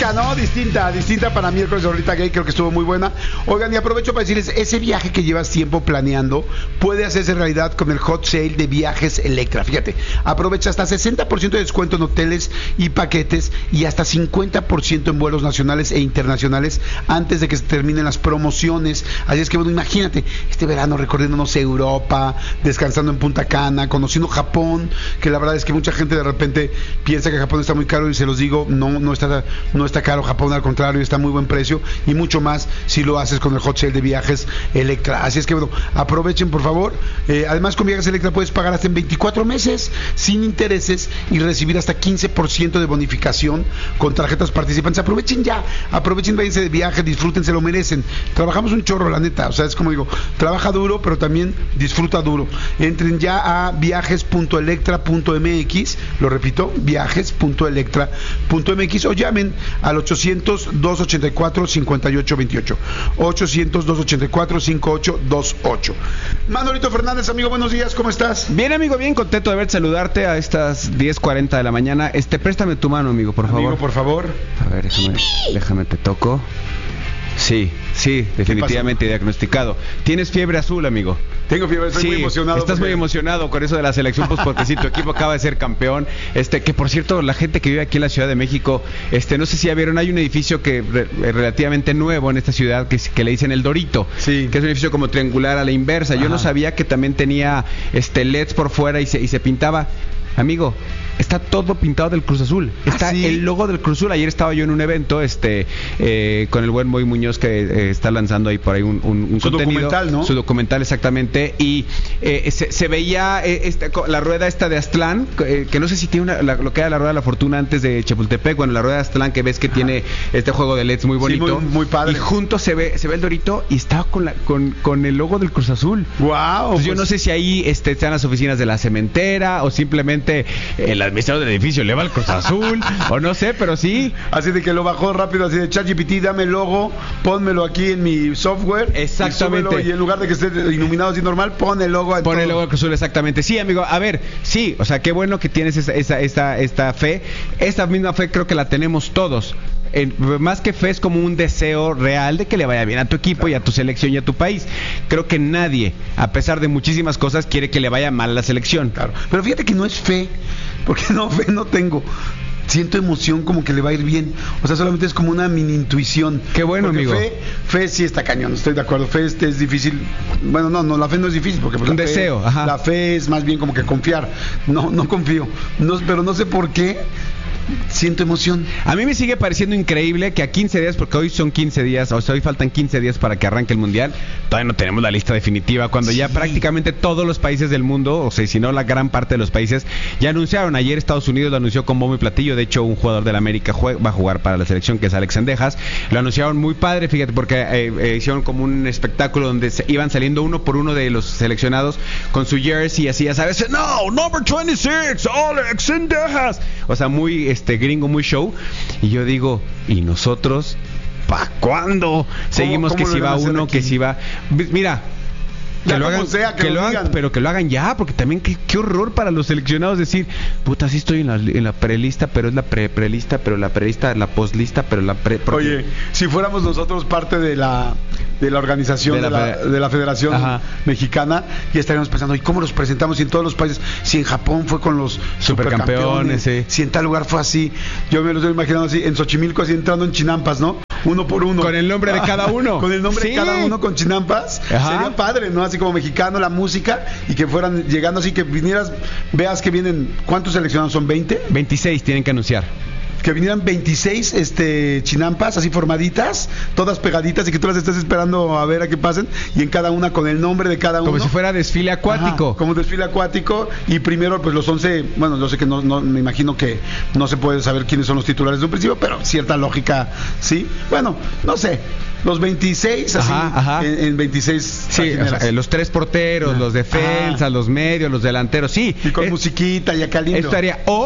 fresca, ¿no? Distinta para miércoles de Rolita Gay, creo que estuvo muy buena. Oigan, y aprovecho para decirles, ese viaje que llevas tiempo planeando puede hacerse realidad con el hot sale de Viajes Electra. Fíjate, aprovecha hasta 60% de descuento en hoteles y paquetes y hasta 50% en vuelos nacionales e internacionales antes de que se terminen las promociones. Así es que, bueno, imagínate, este verano recorriéndonos Europa, descansando en Punta Cana, conociendo Japón, que la verdad es que mucha gente de repente piensa que Japón está muy caro y se los digo, no está caro Japón, al contrario, está a muy buen precio y mucho más si lo haces con el hot sale de Viajes Electra. Así es que, bueno, aprovechen por favor. Además, con Viajes Electra puedes pagar hasta en 24 meses sin intereses y recibir hasta 15% de bonificación con tarjetas participantes. Aprovechen, váyanse de viaje, disfruten, se lo merecen. Trabajamos un chorro, la neta, o sea, es como digo, trabaja duro, pero también disfruta duro. Entren ya a viajes.electra.mx, lo repito, viajes.electra.mx o llamen al 800-284-5828. 800-284-5828. Manolito Fernández, amigo, buenos días, ¿cómo estás? Bien, amigo, bien contento de verte, saludarte a estas 10:40 de la mañana. Préstame tu mano, amigo, por favor. Amigo, por favor. A ver, déjame te toco. Sí, definitivamente diagnosticado. ¿Tienes fiebre azul, amigo? Tengo fiebre, estoy muy emocionado. Estás muy emocionado con eso de la selección, pues porque sí, tu equipo acaba de ser campeón. Que por cierto, la gente que vive aquí en la Ciudad de México, no sé si ya vieron, hay un edificio que relativamente nuevo en esta ciudad que le dicen El Dorito, sí, que es un edificio como triangular a la inversa. Ajá. Yo no sabía que también tenía LEDs por fuera y se pintaba. Amigo, está todo pintado del Cruz Azul. Está el logo del Cruz Azul. Ayer estaba yo en un evento con el buen Moy Muñoz, que está lanzando ahí por ahí un su contenido. Documental, ¿no? Su documental, exactamente. Y se veía la rueda esta de Aztlán, que no sé si tiene lo que era la rueda de la fortuna antes de Chapultepec. Bueno, la rueda de Aztlán, que ves que tiene este juego de LEDs muy bonito. Sí, muy padre. Y junto se ve el Dorito y estaba con el logo del Cruz Azul. ¡Wow! Pues yo no sé si ahí están las oficinas de la cementera o simplemente el administrador del edificio le va al Cruz Azul o no sé, pero sí. Así de que lo bajó rápido, así de ChatGPT, dame el logo, pónmelo aquí en mi software. Exactamente. Y en lugar de que esté iluminado así normal, pon el logo. Pon el logo del Cruz Azul, exactamente. Sí, amigo, a ver, sí, o sea, qué bueno que tienes esta fe. Esta misma fe creo que la tenemos todos. Más que fe, es como un deseo real de que le vaya bien a tu equipo, claro, y a tu selección y a tu país. Creo que nadie, a pesar de muchísimas cosas, quiere que le vaya mal a la selección. Claro. Pero fíjate que no es fe, porque fe no tengo. Siento emoción como que le va a ir bien. O sea, solamente es como una mini intuición. Qué bueno, porque amigo. Fe sí está cañón, estoy de acuerdo. Fe es difícil. Bueno, no, la fe no es difícil porque pues, un deseo, ajá. La fe es más bien como que confiar. No confío. Pero no sé por qué siento emoción. A mí me sigue pareciendo increíble que a 15 días, porque hoy son 15 días, o sea, hoy faltan 15 días para que arranque el Mundial, todavía no tenemos la lista definitiva, cuando ya prácticamente todos los países del mundo, o sea, si no la gran parte de los países, ya anunciaron. Ayer Estados Unidos lo anunció con bombo y platillo. De hecho, un jugador del América va a jugar para la selección, que es Alex Sendejas. Lo anunciaron muy padre, fíjate, porque hicieron como un espectáculo donde iban saliendo uno por uno de los seleccionados con su jersey, así, ya sabes, no, number 26, Alex Sendejas. O sea, muy gringo, muy show. Y yo digo, ¿y nosotros ¿para cuándo? Seguimos que si va uno, que si va. Mira, que lo hagan, pero que lo hagan ya, porque también qué horror para los seleccionados decir, puta, sí estoy en la prelista, pero es la prelista, pero la prelista, la poslista, pero la Oye, si fuéramos nosotros parte de la organización de la Federación, ajá, Mexicana, ya estaríamos pensando, ¿y cómo los presentamos? Y en todos los países, si en Japón fue con los supercampeones, sí, si en tal lugar fue así, yo me lo estoy imaginando así, en Xochimilco, así entrando en Chinampas, ¿no? Uno por uno. Con el nombre de cada uno. Con el nombre de cada uno, con Chinampas. Ajá. Sería padre, ¿no? Así como mexicano, la música, y que fueran llegando así, que vinieras, veas que vienen, ¿cuántos seleccionados son? ¿20? 26 tienen que anunciar. Que vinieran 26 Chinampas así formaditas, todas pegaditas, y que tú las estés esperando a ver a qué pasen, y en cada una con el nombre de cada uno. Como si fuera desfile acuático. Ajá, como desfile acuático, y primero pues los 11, bueno, yo sé que no me imagino que no se puede saber quiénes son los titulares de un principio, pero cierta lógica, sí. Bueno, no sé. Los 26, así, ajá. En 26. Sí, o sea, los tres porteros, los defensas, los medios, los delanteros, sí. Y con musiquita y acá lindo. Estaría, o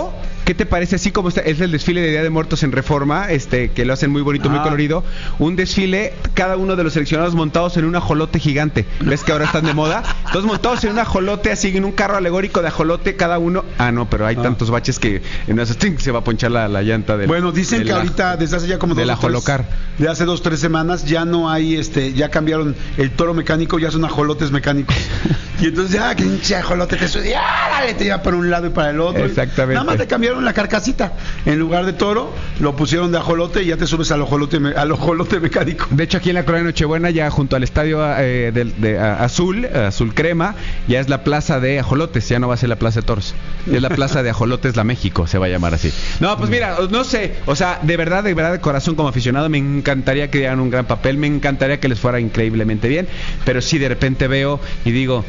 ¿qué te parece? Así como es el desfile de Día de Muertos en Reforma, que lo hacen muy bonito, muy colorido, un desfile, cada uno de los seleccionados montados en un ajolote gigante. ¿Ves que ahora están de moda? Entonces montados en un ajolote, así en un carro alegórico de ajolote, cada uno. No, pero hay tantos baches que en ese se va a ponchar la llanta del. Bueno, dicen que ahorita, desde hace ya como del ajolocar. De hace 2-3 semanas, ya no hay, ya cambiaron el toro mecánico, ya son ajolotes mecánicos. Y entonces ya, que hinche ajolote te sube, dale, te lleva para un lado y para el otro. Exactamente. Nada más le cambiaron la carcasita. En lugar de toro, lo pusieron de ajolote y ya te subes al ajolote mecánico. De hecho, aquí en la colonia Nochebuena, ya junto al estadio azul crema, ya es la plaza de ajolotes, ya no va a ser la plaza de toros. Ya es la plaza de ajolotes La México, se va a llamar así. No, pues mira, no sé, o sea, de verdad, de corazón, como aficionado, me encantaría que dieran un gran papel, me encantaría que les fuera increíblemente bien, pero sí de repente veo y digo...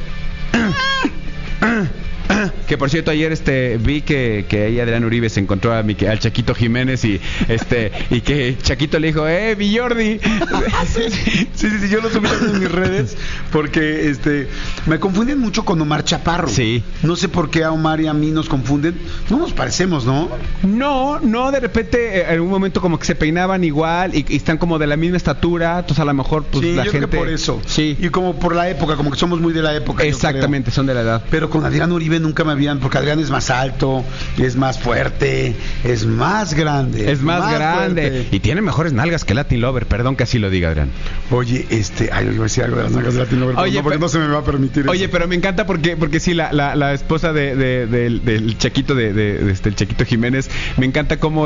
Que por cierto ayer vi que ahí Adrián Uribe se encontró al Chaquito Jiménez y que Chaquito le dijo, mi Jordi. Sí, yo lo subí en mis redes porque me confunden mucho con Omar Chaparro. Sí. No sé por qué a Omar y a mí nos confunden. No nos parecemos, ¿no? No, de repente en un momento como que se peinaban igual y están como de la misma estatura, entonces a lo mejor pues sí, la yo gente creo que por eso. Sí. Y como por la época, como que somos muy de la época. Exactamente, son de la edad. Pero con Adrián Uribe nunca me habían, porque Adrián es más alto, es más fuerte, es más grande. Es más grande. Fuerte. Y tiene mejores nalgas que Latin Lover, perdón que así lo diga, Adrián. Oye, yo iba a decir algo de las nalgas de Latin Lover, oye, porque no se me va a permitir eso. Oye, pero me encanta porque sí, la esposa del Chaquito, el Chaquito Jiménez, me encanta como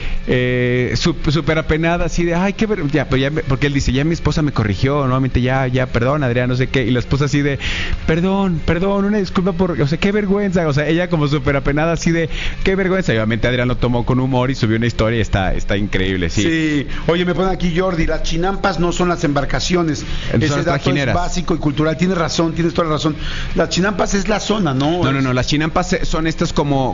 súper apenada, así de, ay, qué ver, ya, porque él dice, ya mi esposa me corrigió, nuevamente ya, perdón, Adrián, no sé qué, y la esposa así de, perdón, una disculpa o sea, qué vergüenza, o sea, ella como súper apenada, así de, qué vergüenza, y obviamente Adrián lo tomó con humor y subió una historia y está increíble, sí. Sí, oye, me ponen aquí Jordi, las chinampas no son las embarcaciones, ese dato es básico y cultural, tienes toda la razón, las chinampas es la zona, ¿no? No, las chinampas son estas como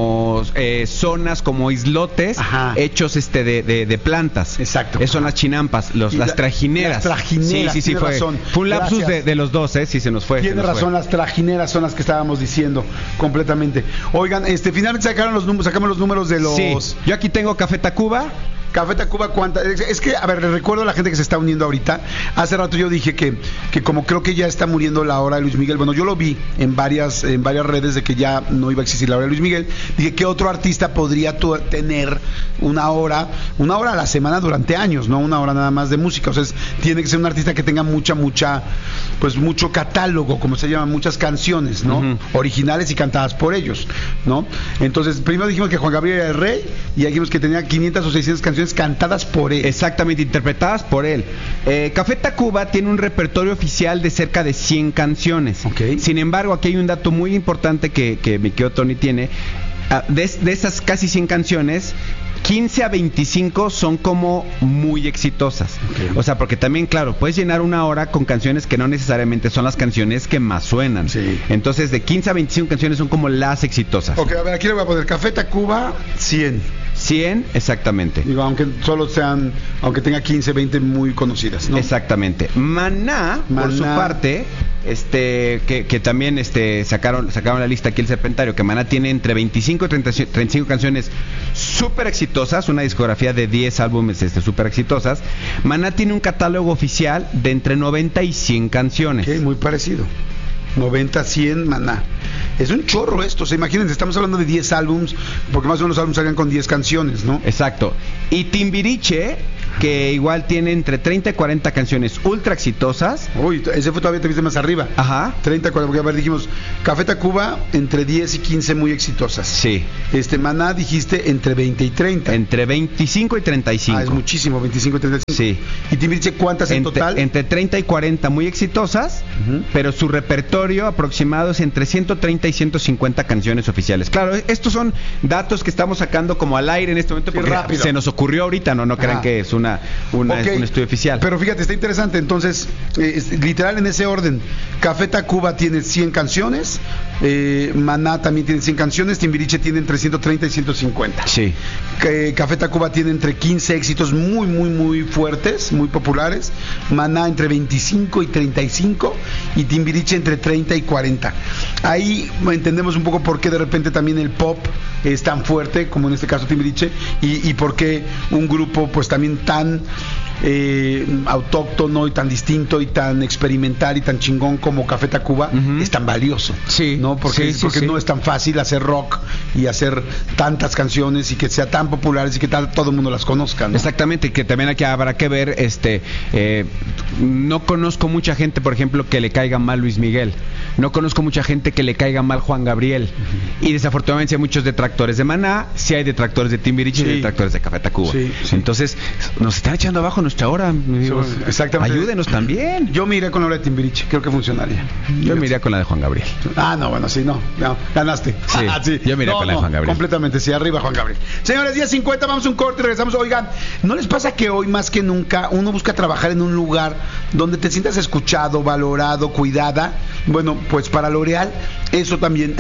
zonas, como islotes, ajá, hechos de plantas. Exacto. Esas son las chinampas, las trajineras. Las trajineras, sí, fue un lapsus de los dos, sí, se nos fue. Tiene razón, las trajineras son las que estábamos diciendo completamente. Oigan, finalmente sacamos los números de los... Sí, yo aquí tengo Café Tacuba. Café Tacuba, ¿cuánta? Es que, a ver, le recuerdo a la gente que se está uniendo ahorita. Hace rato yo dije que como creo que ya está muriendo la hora de Luis Miguel, bueno, yo lo vi en varias redes de que ya no iba a existir la hora de Luis Miguel. Dije, ¿qué otro artista podría tener una hora a la semana durante años, no una hora nada más de música? O sea, tiene que ser un artista que tenga pues mucho catálogo, como se llama, muchas canciones, ¿no? Uh-huh. Originales y cantadas por ellos, ¿no? Entonces, primero dijimos que Juan Gabriel era el rey y dijimos que tenía 500 o 600 canciones cantadas por él. Exactamente, interpretadas por él. Café Tacuba tiene un repertorio oficial de cerca de 100 canciones. Okay. Sin embargo, aquí hay un dato muy importante que mi querido Tony tiene. De esas casi 100 canciones, 15 a 25 son como muy exitosas. Okay. O sea, porque también, claro, puedes llenar una hora con canciones que no necesariamente son las canciones que más suenan. Sí. Entonces, de 15 a 25 canciones son como las exitosas. Ok, a ver, aquí le voy a poner Café Tacuba, 100. 100, exactamente. Digo, aunque tenga 15, 20 muy conocidas, ¿no? Exactamente. Maná, por su parte, que también sacaron la lista aquí el Serpentario, que Maná tiene entre 25 y 35 canciones súper exitosas, una discografía de 10 álbumes súper exitosas. Maná tiene un catálogo oficial de entre 90 y 100 canciones. Ok, muy parecido. 90, 100, Maná. Es un chorro esto, o sea, imagínense, estamos hablando de 10 álbums, porque más o menos los álbumes salían con 10 canciones, ¿no? Exacto. Y Timbiriche, que igual tiene entre 30 y 40 canciones ultra exitosas. Uy, ese fue todavía te viste más arriba. Ajá. 30, 40, porque a ver, dijimos, Café Tacuba entre 10 y 15 muy exitosas. Sí. Maná dijiste entre 20 y 30. Entre 25 y 35. Es muchísimo, 25 y 35. Sí. ¿Y Timbiriche cuántas en total? Entre 30 y 40 muy exitosas, pero su repertorio aproximado es entre 130 y 150 canciones oficiales. Claro, estos son datos que estamos sacando como al aire en este momento porque se nos ocurrió ahorita, no crean que es un estudio oficial. Pero fíjate, está interesante. Entonces, literal en ese orden, Café Tacuba tiene 100 canciones, Maná también tiene 100 canciones, Timbiriche tiene entre 130 y 150. Sí. Café Tacuba tiene entre 15 éxitos muy, muy, muy fuertes, muy populares. Maná entre 25 y 35 y Timbiriche entre 30 y 40. Ahí entendemos un poco por qué de repente también el pop es tan fuerte, como en este caso Timbiriche, y por qué un grupo pues también tan autóctono y tan distinto y tan experimental y tan chingón como Café Tacuba es tan valioso. Sí. ¿No? Porque no es tan fácil hacer rock y hacer tantas canciones y que sea tan populares y que todo el mundo las conozca, ¿no? Exactamente, que también aquí habrá que ver, no conozco mucha gente, por ejemplo, que le caiga mal Luis Miguel. No conozco mucha gente que le caiga mal Juan Gabriel. Y desafortunadamente hay muchos detractores de Maná, sí hay detractores de Timbiriche y detractores de Café Tacuba. Sí. Entonces, nos están echando abajo nuestra hora, amigos. Exactamente. Ayúdenos también. Yo me iré con la hora de Timbiriche, creo que funcionaría. Yo me iría con la de Juan Gabriel. No, bueno, sí, no, ganaste. Sí, yo me iré con la de Juan Gabriel. Completamente, sí, arriba Juan Gabriel. Señores, 10:50, vamos a un corte y regresamos. Oigan, ¿no les pasa que hoy más que nunca uno busca trabajar en un lugar donde te sientas escuchado, valorado, cuidada? Bueno, pues para L'Oréal eso también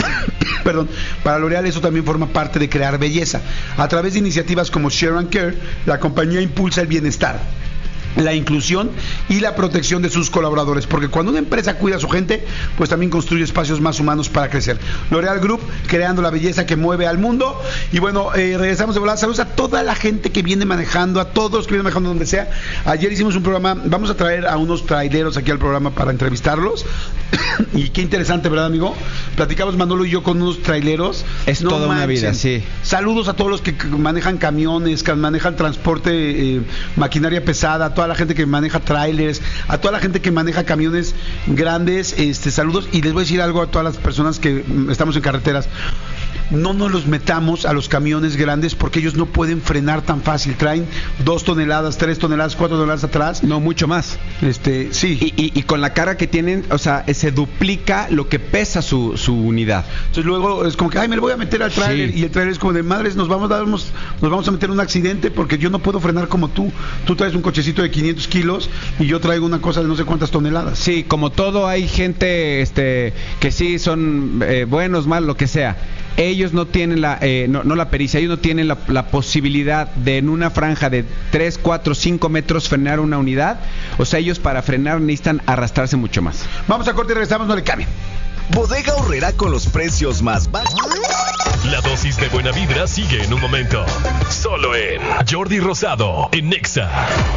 para L'Oréal eso también forma parte de crear belleza. A través de iniciativas como Share and Care, la compañía impulsa el bienestar, la inclusión y la protección de sus colaboradores, porque cuando una empresa cuida a su gente, pues también construye espacios más humanos para crecer. L'Oréal Group, creando la belleza que mueve al mundo. Y bueno, regresamos de volada. Saludos a toda la gente que viene manejando, a todos los que vienen manejando donde sea. Ayer hicimos un programa, vamos a traer a unos traileros aquí al programa para entrevistarlos. Y qué interesante, ¿verdad, amigo? Platicamos Manolo y yo con unos traileros. Es toda una vida, sí. Saludos a todos los que manejan camiones, que manejan transporte, maquinaria pesada, a toda la gente que maneja trailers, a toda la gente que maneja camiones grandes, saludos. Y les voy a decir algo a todas las personas que estamos en carreteras: no nos los metamos a los camiones grandes porque ellos no pueden frenar tan fácil. Traen 2 toneladas, 3 toneladas, 4 toneladas atrás. No, mucho más. Sí. Y con la carga que tienen, o sea, se duplica lo que pesa su unidad. Entonces luego es como que, me le voy a meter al trailer, y el trailer es como de, madres, nos vamos a meter en un accidente porque yo no puedo frenar como tú. Tú traes un cochecito de 500 kilos y yo traigo una cosa de no sé cuántas toneladas. Sí, como todo, hay gente que sí son buenos, malos, lo que sea. Ellos no tienen no la pericia, ellos no tienen la posibilidad de en una franja de 3, 4, 5 metros frenar una unidad. O sea, ellos para frenar necesitan arrastrarse mucho más. Vamos a corte y regresamos, no le cambien. Bodega Aurrera con los precios más bajos. La dosis de buena vibra sigue en un momento. Solo en Jordi Rosado, en Nexa.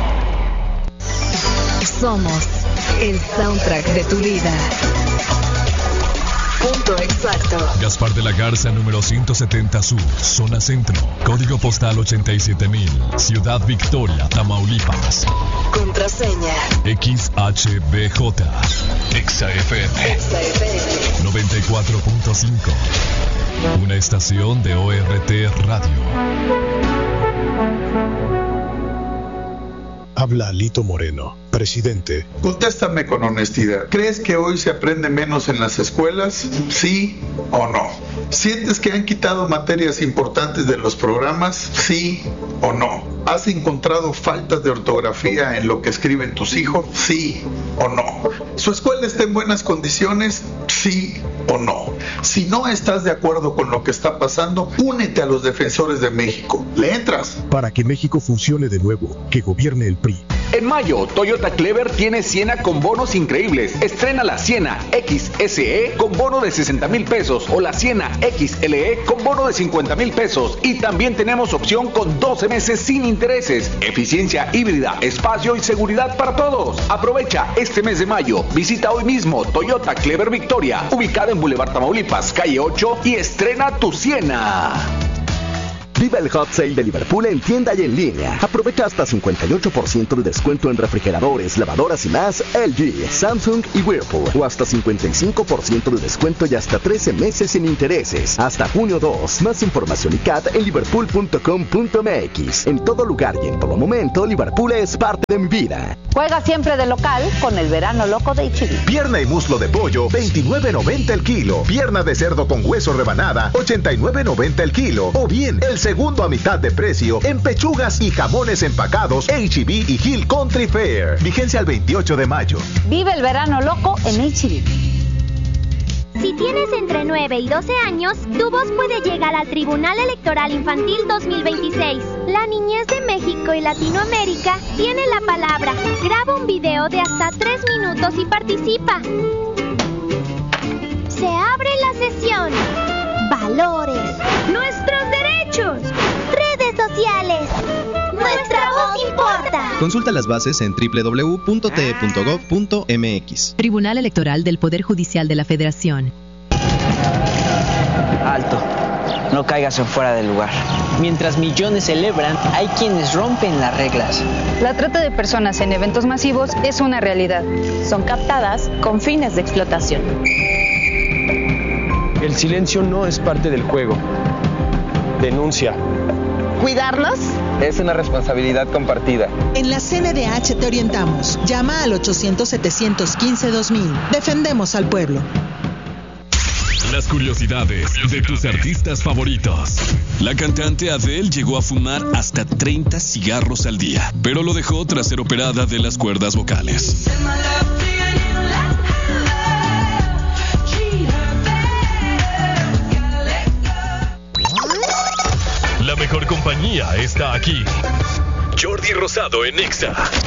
Somos el soundtrack de tu vida. Punto exacto. Gaspar de la Garza, número 170 Sur, zona centro. Código postal 87,000. Ciudad Victoria, Tamaulipas. Contraseña XHBJ. XFM 94.5. Una estación de ORT Radio. Habla Alito Moreno, presidente. Contéstame con honestidad. ¿Crees que hoy se aprende menos en las escuelas? ¿Sí o no? ¿Sientes que han quitado materias importantes de los programas? ¿Sí o no? ¿Has encontrado faltas de ortografía en lo que escriben tus hijos? ¿Sí o no? ¿Su escuela está en buenas condiciones? ¿Sí o no? Si no estás de acuerdo con lo que está pasando, únete a los defensores de México. ¿Le entras? Para que México funcione de nuevo, que gobierne el PRI. En mayo, Toyota Clever tiene Siena con bonos increíbles. Estrena la Siena XSE con bono de 60,000 pesos o la Siena XLE con bono de 50,000 pesos. Y también tenemos opción con 12 meses sin intereses. Eficiencia híbrida, espacio y seguridad para todos. Aprovecha este mes de mayo. Visita hoy mismo Toyota Clever Victoria, ubicada en Boulevard Tamaulipas, calle 8, y estrena tu Siena. Viva el Hot Sale de Liverpool en tienda y en línea. Aprovecha hasta 58% de descuento en refrigeradores, lavadoras y más LG, Samsung y Whirlpool. O hasta 55% de descuento y hasta 13 meses sin intereses. Hasta junio 2. Más información y CAT en liverpool.com.mx. En todo lugar y en todo momento, Liverpool es parte de mi vida. Juega siempre de local con el verano loco de H-E-B. Pierna y muslo de pollo, $29.90 el kilo. Pierna de cerdo con hueso rebanada, $89.90 el kilo. O bien, el segundo a mitad de precio en pechugas y jamones empacados H-E-B y Hill Country Fair. Vigencia al 28 de mayo. Vive el verano loco en H-E-B. Si tienes entre 9 y 12 años, tu voz puede llegar al Tribunal Electoral Infantil 2026. La niñez de México y Latinoamérica tiene la palabra. Graba un video de hasta 3 minutos y participa. Se abre la sesión. Valores. Nuestros derechos. Redes sociales. Nuestra voz importa. Consulta las bases en www.te.gov.mx. Tribunal Electoral del Poder Judicial de la Federación. Alto. No caigas en fuera del lugar. Mientras millones celebran, hay quienes rompen las reglas. La trata de personas en eventos masivos es una realidad. Son captadas con fines de explotación. El silencio no es parte del juego. Denuncia. ¿Cuidarlos? Es una responsabilidad compartida. En la CNDH te orientamos. Llama al 800-715-2000. Defendemos al pueblo. Las curiosidades de tus artistas favoritos. La cantante Adele llegó a fumar hasta 30 cigarros al día, pero lo dejó tras ser operada de las cuerdas vocales. La mejor compañía está aquí. Jordi Rosado en Nexa.